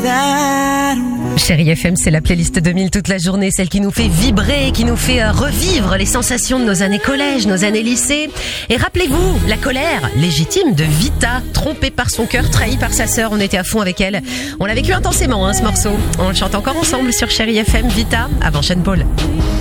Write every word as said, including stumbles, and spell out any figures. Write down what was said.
Chérie F M, c'est la playlist deux mille toute la journée, celle qui nous fait vibrer, qui nous fait euh, revivre les sensations de nos années collège, nos années lycée. Et rappelez-vous, la colère légitime de Vita, trompée par son cœur, trahie par sa sœur. On était à fond avec elle. On l'a vécu intensément, hein, ce morceau. On le chante encore ensemble sur Chérie F M. Vita, avant Sean Paul.